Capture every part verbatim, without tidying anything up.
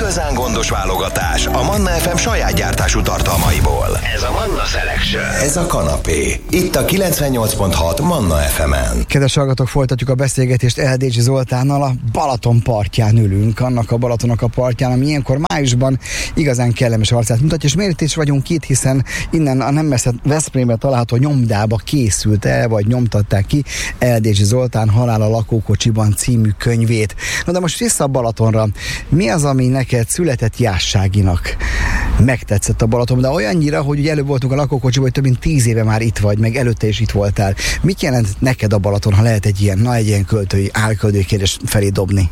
igazán gondos válogatás a Manna ef em saját gyártású tartalmaiból. Ez a Manna Selection. Ez a kanapé. Itt a kilencvennyolc pont hat Manna ef emen. Kedves hallgatók, folytatjuk a beszélgetést Eldécsi Zoltánnal. A Balaton partján ülünk, annak a Balatonnak a partján, ami ilyenkor májusban igazán kellemes arcát mutatja, és miért is vagyunk itt, hiszen innen a nem messze Veszprémben található nyomdába készült el, vagy nyomtatták ki Eldécsi Zoltán Halál a lakókocsiban című könyvét. Na de most vissza a Balatonra. Mi az, ami neked született Jásságinak megtetszett a Balaton, de olyannyira, hogy ugye előbb voltunk a lakókocsiban, hogy több mint tíz éve már itt vagy, meg előtte is itt voltál. Mit jelent neked a Balaton, ha lehet egy ilyen, na egy ilyen költői, álköltői kérdés felé dobni?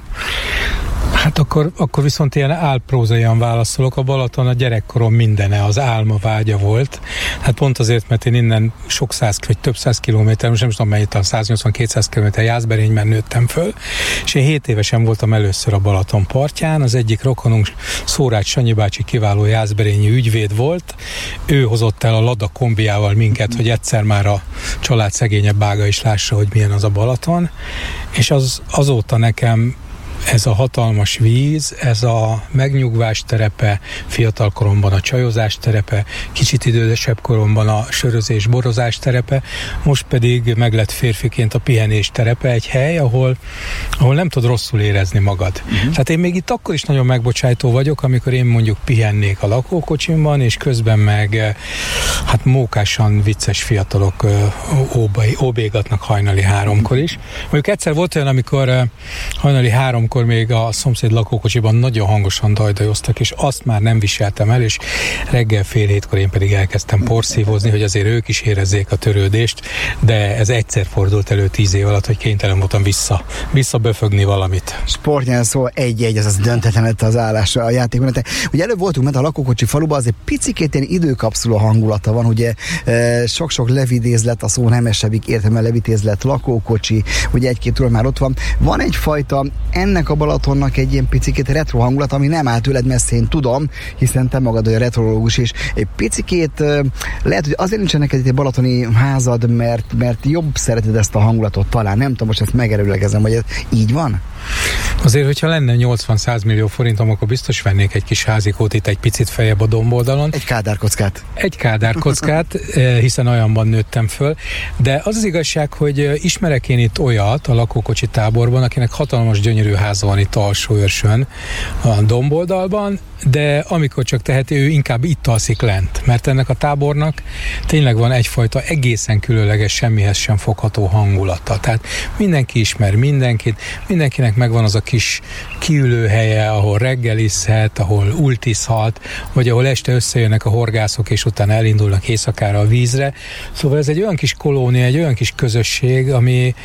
Hát akkor, akkor viszont ilyen álprózaian válaszolok. A Balaton a gyerekkorom mindene, az álma vágya volt. Hát pont azért, mert én innen sok száz, vagy több száz kilométer, most nem tudom mennyit, a száznyolcvan-kétszáz kilométer Jászberényben nőttem föl, és én hét évesen voltam először a Balaton partján. Az egyik rokonunk, Szórács Sanyi bácsi, kiváló jászberényi ügyvéd volt. Ő hozott el a Lada kombiával minket, hogy egyszer már a család szegényebb ága is lássa, hogy milyen az a Balaton. És az, azóta nekem ez a hatalmas víz, ez a megnyugvás terepe, fiatal koromban a csajozás terepe, kicsit idősebb koromban a sörözés, borozás terepe, most pedig meglett férfiként a pihenés terepe, egy hely, ahol, ahol nem tudod rosszul érezni magad. Uh-huh. Tehát én még itt akkor is nagyon megbocsájtó vagyok, amikor én mondjuk pihennék a lakókocsimban, és közben meg hát mókásan vicces fiatalok óbai, óbégatnak hajnali háromkor is. Mondjuk egyszer volt olyan, amikor hajnali háromkor még a szomszéd lakókocsiban nagyon hangosan dajdajoztak, és azt már nem viseltem el, és reggel fél hétkor én pedig elkezdtem porszívozni, hogy azért ők is érezzék a törődést, de ez egyszer fordult elő tíz év alatt, hogy kénytelen voltam vissza, visszaböfögni valamit. Sportnyelven szó egy-egy, az az döntetlen lett az állás a játékban. Ugye előbb voltunk, mert a lakókocsi faluban azért picikét ilyen időkapszula hangulata van, ugye sok-sok levidézlet, a szó nemesebbik értelme levidézlet, lakókocsi, ugye egy-két túl már ott van. Van egyfajta ennek a Balatonnak egy ilyen picikét retro hangulat, ami nem áll tőled messze, én tudom, hiszen te magad olyan retrológus is. Egy picikét lehet, hogy azért nincsen neked egy balatoni házad, mert, mert jobb szereted ezt a hangulatot talán. Nem tudom, most ezt megerőlegezem, hogy ez így van? Azért, hogyha lenne nyolcvan-száz millió forintom, akkor biztos vennék egy kis házikót itt egy picit feljebb a domboldalon. Egy kádárkockát. Egy kádárkockát, hiszen olyanban nőttem föl. De az az igazság, hogy ismerek én itt olyat a lakókocsi táborban, akinek hatalmas gyönyörű háza van itt Alsóőrsön, a domboldalban, de amikor csak teheti, ő inkább itt alszik lent, mert ennek a tábornak tényleg van egyfajta egészen különleges, semmihez sem fogható hangulata. Tehát mindenki ismer mindenkit, mindenkinek megvan az a kis kiülőhelye, ahol reggelizhet, ahol ultizhat, vagy ahol este összejönnek a horgászok, és utána elindulnak éjszakára a vízre. Szóval ez egy olyan kis kolónia, egy olyan kis közösség, ami,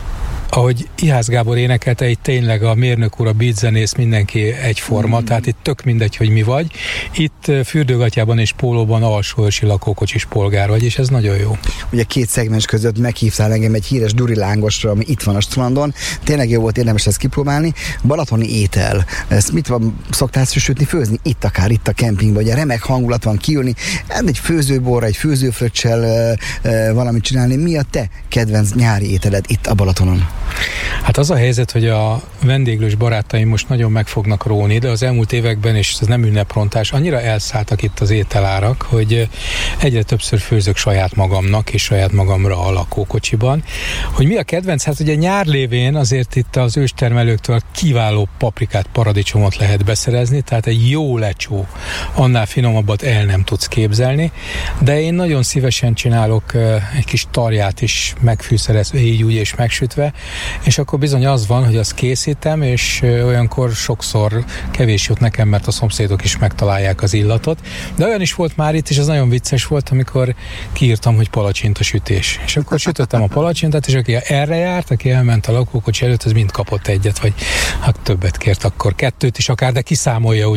ahogy Ihász Gábor énekelte, itt tényleg a mérnök úr, a beatzenész, mindenki egyforma, mm. tehát itt tök mindegy, hogy mi vagy. Itt fürdőgatjában és pólóban alsóőrsi lakókocsis polgár vagy, és ez nagyon jó. Ugye két szegmens között meghívtál engem egy híres durilángosra, ami itt van a strandon. Tényleg jó volt, érdemes ezt kipróbálni. Balatoni étel. Ezt mit van, szoktál sütni, főzni? Itt akár, itt a kempingben, ugye remek hangulat van kiülni. Egy főzőborra, egy főzőfröccsel e, e, valamit csinálni. Mi a te kedvenc nyári ételed itt a Balatonon? Hát az a helyzet, hogy a vendéglős barátaim most nagyon meg fognak róni, de az elmúlt években, és ez nem ünneprontás, annyira elszálltak itt az ételárak, hogy egyre többször főzök saját magamnak és saját magamra a lakókocsiban. Hogy mi a kedvenc? Hát ugye nyár lévén azért itt az őstermelőktől kiváló paprikát, paradicsomot lehet beszerezni, tehát egy jó lecsó, annál finomabbat el nem tudsz képzelni, de én nagyon szívesen csinálok egy kis tarját is megfűszerezve, így úgy és megsütve, és akkor bizony az van, hogy azt készítem, és olyankor sokszor kevés jut nekem, mert a szomszédok is megtalálják az illatot. De olyan is volt már itt, és ez nagyon vicces volt, amikor kiírtam, hogy palacsintasütés. És akkor sütöttem a palacsintát, és aki erre járt, aki elment a lakókocsi előtt, az mind kapott egyet, vagy hát többet kért, akkor kettőt is akár, de kiszámolja, ugye?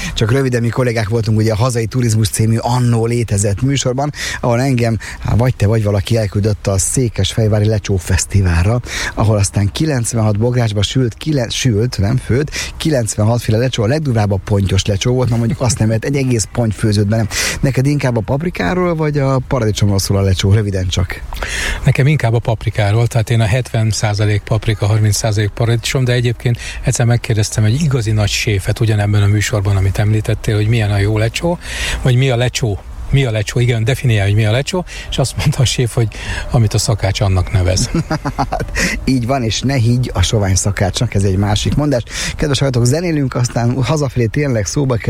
csak röviden mi kollégák voltunk ugye a Hazai Turizmus című annó létezett műsorban, ahol engem, hát vagy te vagy valaki elküldött a Székesfehérvári Lecsó Fesztiválra, ahol aztán kilencvenhat bográcsba sült, kile, sült, nem főtt, kilencvenhat féle lecsó, a legdurvább a pontyos lecsó volt, na mondjuk azt nem lehet, egy egész ponty főzött be, nem. Neked inkább a paprikáról, vagy a paradicsomról szól a lecsó, röviden csak? Nekem inkább a paprikáról, tehát én a hetven százalék paprika, harminc százalék paradicsom, de egyébként egyszer megkérdeztem egy igazi nagy séfet ugyanebben a műsorban, amit említettél, hogy milyen a jó lecsó, vagy mi a lecsó. Mi a lecsó? Igen, definiálja, hogy mi a lecsó, és azt mondta a séf, hogy amit a szakács annak nevez. Így van, és ne higgy a sovány szakácsnak, ez egy másik mondás. Kedves hallgatók, zenélünk, aztán hazafelé tényleg szóba kell